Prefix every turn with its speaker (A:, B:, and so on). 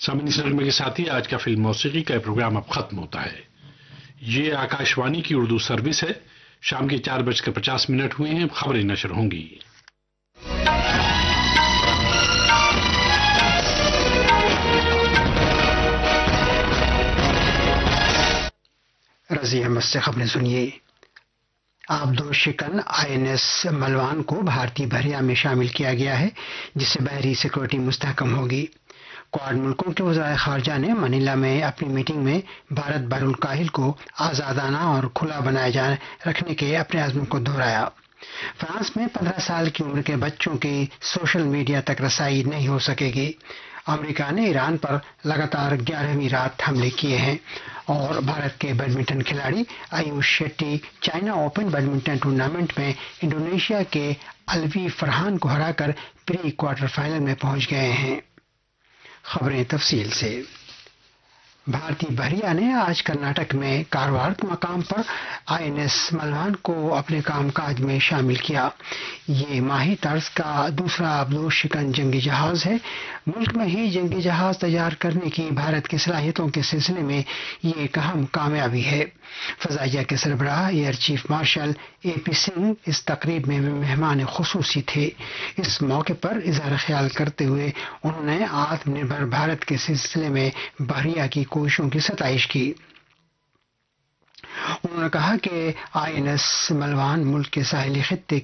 A: سامعین، اس نغمے کے ساتھ ہی آج کا فلم موسیقی کا پروگرام اب ختم ہوتا ہے۔ یہ آکاشوانی کی اردو سروس ہے۔ شام کے 4:50 ہوئے ہیں، خبریں نشر ہوں گی۔
B: رضی احمد سے خبریں سنیے۔ آبدوز شکن INS ملوان کو بھارتی بحریہ میں شامل کیا گیا ہے، جس سے بحری سیکورٹی مستحکم ہوگی۔ کواد ملکوں کے وزرائے خارجہ نے منیلا میں اپنی میٹنگ میں بھارت بحر الکاہل کو آزادانہ اور کھلا بنائے رکھنے کے اپنے عزم کو دہرایا۔ فرانس میں 15 سال کی عمر کے بچوں کی سوشل میڈیا تک رسائی نہیں ہو سکے گی۔ امریکہ نے ایران پر لگاتار 11ویں رات حملے کیے ہیں، اور بھارت کے بیڈمنٹن کھلاڑی AYUSH Shetty China open badminton tournament میں انڈونیشیا کے الوی فرحان کو ہرا کر پری کوارٹر فائنل میں پہنچ گئے ہیں۔ خبریں تفصیل سے۔ بھارتی بحریہ نے آج کرناٹک میں کارواڑ مقام پر INS ملوان کو اپنے کام کاج میں شامل کیا۔ یہ ماہی طرز کا دوسرا آبدوز شکن جنگی جہاز ہے۔ ملک میں ہی جنگی جہاز تیار کرنے کی بھارت کی صلاحیتوں کے سلسلے میں یہ ایک اہم کامیابی ہے۔ فضائیہ کے سربراہ air chief marshal AP Singh اس تقریب میں مہمان خصوصی تھے۔ اس موقع پر اظہار خیال کرتے ہوئے انہوں نے آتم نربھر بھارت کے سلسلے میں بحریہ کی کوششوں کی ستائش کی۔ انہوں نے کہا کہ INS ملوان ملک کے ساحلی خطے